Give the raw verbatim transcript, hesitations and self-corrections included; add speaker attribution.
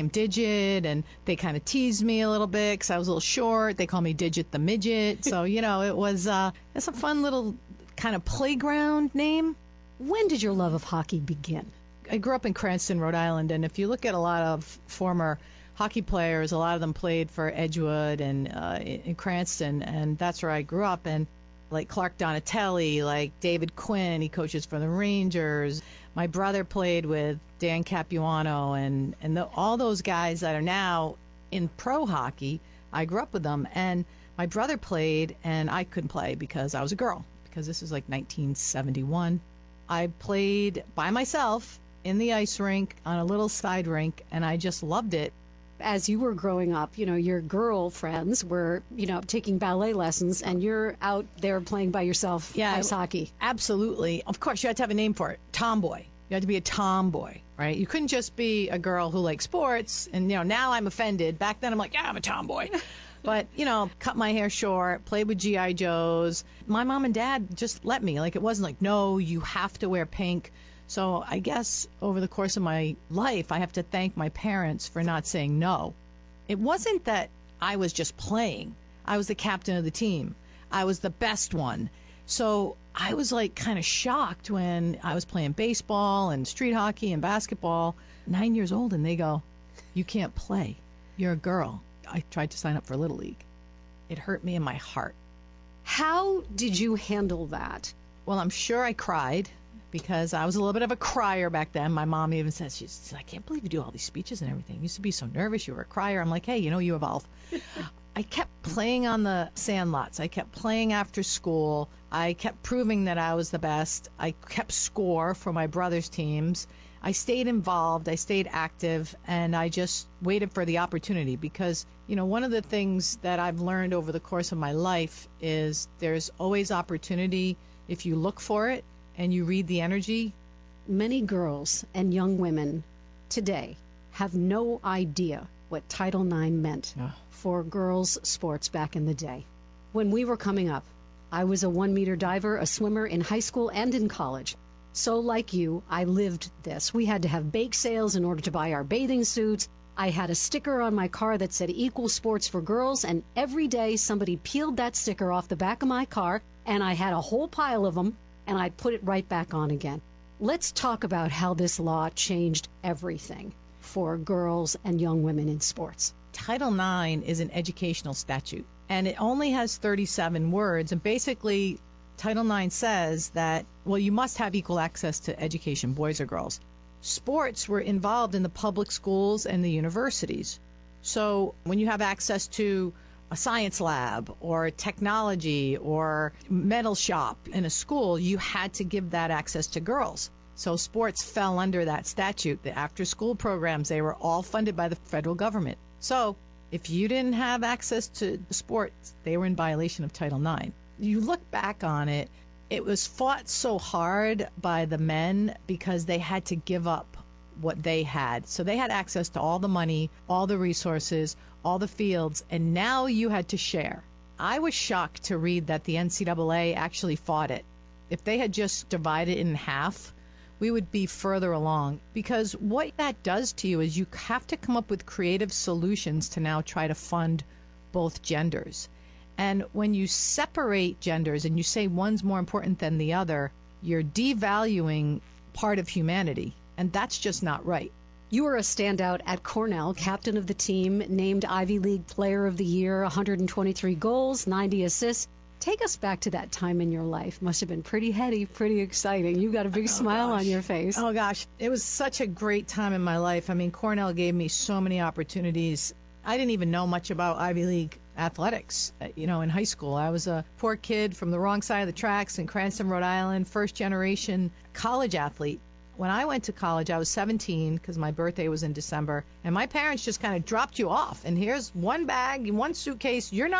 Speaker 1: I'm Digit, and they kind of teased me a little bit because I was a little short. They call me Digit the Midget. So, you know, it was uh, it's a fun little kind of playground name.
Speaker 2: When did your love of hockey begin?
Speaker 1: I grew up in Cranston, Rhode Island, and if you look at a lot of former hockey players, a lot of them played for Edgewood and uh, in Cranston, and that's where I grew up. And like Clark Donatelli, like David Quinn, he coaches for the Rangers. My brother played with Dan Capuano, and, and the, all those guys that are now in pro hockey, I grew up with them. And my brother played, and I couldn't play because I was a girl, because this was like nineteen seventy-one. I played by myself in the ice rink on a little side rink, and I just loved it.
Speaker 2: As you were growing up, you know, your girlfriends were, you know, taking ballet lessons, and you're out there playing by yourself,
Speaker 1: yeah,
Speaker 2: ice hockey.
Speaker 1: Absolutely. Of course, you had to have a name for it. Tomboy. You had to be a tomboy, right? You couldn't just be a girl who liked sports. And, you know, now I'm offended. Back then I'm like, yeah, I'm a tomboy. But, you know, cut my hair short, played with G I. Joes. My mom and dad just let me. Like, it wasn't like, no, you have to wear pink. So I guess over the course of my life, I have to thank my parents for not saying no. It wasn't that I was just playing. I was the captain of the team. I was the best one. So I was like kind of shocked when I was playing baseball and street hockey and basketball, nine years old, and they go, you can't play. You're a girl. I tried to sign up for Little League. It hurt me in my heart.
Speaker 2: How did you handle that?
Speaker 1: Well, I'm sure I cried, because I was a little bit of a crier back then. My mom even says, she says, I can't believe you do all these speeches and everything. You used to be so nervous. You were a crier. I'm like, hey, you know, you evolve. I kept playing on the sandlots. I kept playing after school. I kept proving that I was the best. I kept score for my brother's teams. I stayed involved. I stayed active, and I just waited for the opportunity, because, you know, one of the things that I've learned over the course of my life is there's always opportunity if you look for it and you read the energy.
Speaker 2: Many girls and young women today have no idea what Title nine meant
Speaker 1: oh.
Speaker 2: for girls' sports back in the day. When we were coming up, I was a one-meter diver, a swimmer in high school and in college. So like you, I lived this. We had to have bake sales in order to buy our bathing suits. I had a sticker on my car that said Equal Sports for Girls, and every day somebody peeled that sticker off the back of my car, and I had a whole pile of them, and I put it right back on again. Let's talk about how this law changed everything for girls and young women in sports.
Speaker 1: Title nine is an educational statute, and it only has thirty-seven words, and basically Title nine says that, well, you must have equal access to education, boys or girls. Sports were involved in the public schools and the universities. So when you have access to a science lab or technology or metal shop in a school, you had to give that access to girls. So sports fell under that statute. The after-school programs, they were all funded by the federal government. So if you didn't have access to sports, they were in violation of Title nine. You look back on it, it was fought so hard by the men because they had to give up what they had. So they had access to all the money, all the resources, all the fields, and now you had to share. I was shocked to read that the N C double A actually fought it. If they had just divided it in half, we would be further along, because what that does to you is you have to come up with creative solutions to now try to fund both genders. And when you separate genders and you say one's more important than the other, you're devaluing part of humanity, and that's just not right.
Speaker 2: You were a standout at Cornell, captain of the team, named Ivy League Player of the Year, one hundred twenty-three goals, ninety assists. Take us back to that time in your life. Must have been pretty heady, pretty exciting. You got a big oh, smile
Speaker 1: gosh.
Speaker 2: on your face.
Speaker 1: Oh, gosh. It was such a great time in my life. I mean, Cornell gave me so many opportunities. I didn't even know much about Ivy League athletics, you know, in high school. I was a poor kid from the wrong side of the tracks in Cranston, Rhode Island, first generation college athlete. When I went to college, I was seventeen because my birthday was in December, and my parents just kind of dropped you off. And here's one bag, one suitcase. You're not